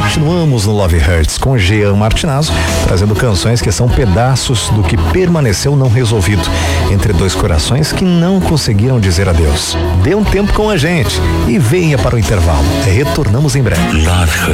Continuamos no Love Hurts com Jean Martinazzo, trazendo canções que são pedaços do que permaneceu não resolvido entre dois corações que não conseguiram dizer adeus. Dê um tempo com a gente e venha para o intervalo. Retornamos em breve.